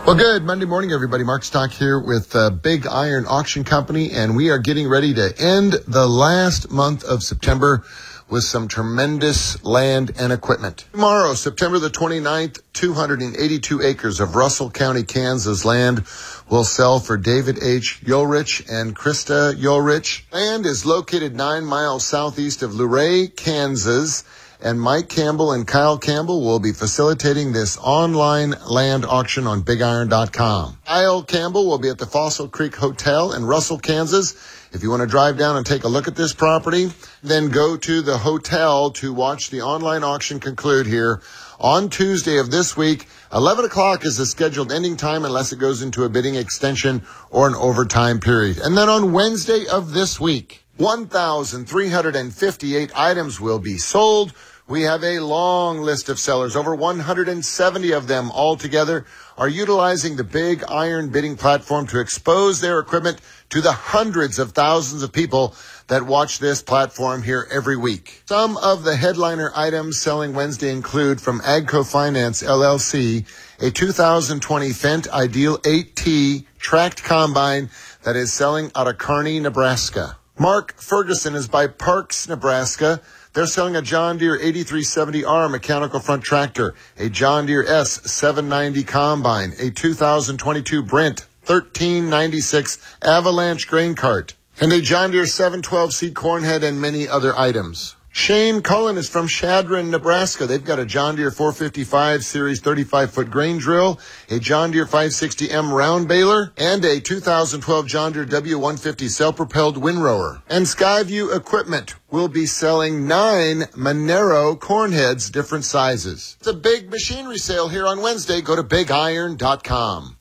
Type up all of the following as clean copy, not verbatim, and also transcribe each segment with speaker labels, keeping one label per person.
Speaker 1: Well, good Monday morning, everybody. Mark Stock here with Big Iron Auction Company, and we are getting ready to end the last month of September with some tremendous land and equipment. Tomorrow, September the 29th, 282 acres of Russell County, Kansas land will sell for David H. Ulrich and Krista Ulrich. Land is located 9 miles southeast of Luray, Kansas, and Mike Campbell and Kyle Campbell will be facilitating this online land auction on BigIron.com. Kyle Campbell will be at the Fossil Creek Hotel in Russell, Kansas. If you want to drive down and take a look at this property, then go to the hotel to watch the online auction conclude here on Tuesday of this week. 11 o'clock is the scheduled ending time unless it goes into a bidding extension or an overtime period. And then on Wednesday of this week, 1,358 items will be sold. We have a long list of sellers. Over 170 of them altogether are utilizing the Big Iron bidding platform to expose their equipment to the hundreds of thousands of people that watch this platform here every week. Some of the headliner items selling Wednesday include from Agco Finance LLC, a 2020 Fendt Ideal 8T tracked combine that is selling out of Kearney, Nebraska. Mark Ferguson is by Parks, Nebraska. They're selling a John Deere 8370R mechanical front tractor, a John Deere S790 combine, a 2022 Brent 1396 Avalanche grain cart, and a John Deere 712C corn head and many other items. Shane Cullen is from Chadron, Nebraska. They've got a John Deere 455 Series 35-foot grain drill, a John Deere 560M round baler, and a 2012 John Deere W150 self-propelled windrower. And Skyview Equipment will be selling 9 Monero corn heads, different sizes. It's a big machinery sale here on Wednesday. Go to BigIron.com.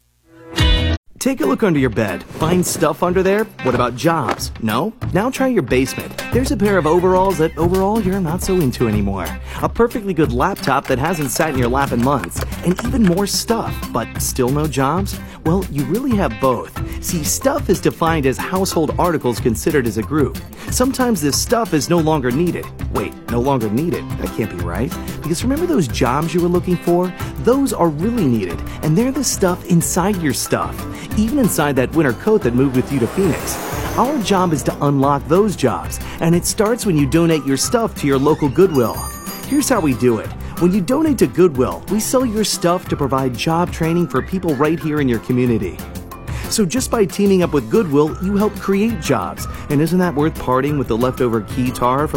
Speaker 2: Take a look under your bed. Find stuff under there? What about jobs? No? Now try your basement. There's a pair of overalls that overall you're not so into anymore. A perfectly good laptop that hasn't sat in your lap in months. And even more stuff, but still no jobs? Well, you really have both. See, stuff is defined as household articles considered as a group. Sometimes this stuff is no longer needed. Wait, no longer needed? That can't be right. Because remember those jobs you were looking for? Those are really needed, and they're the stuff inside your stuff. Even inside that winter coat that moved with you to Phoenix. Our job is to unlock those jobs, and it starts when you donate your stuff to your local Goodwill. Here's how we do it. When you donate to Goodwill, we sell your stuff to provide job training for people right here in your community. So just by teaming up with Goodwill, you help create jobs. And isn't that worth parting with the leftover keytar from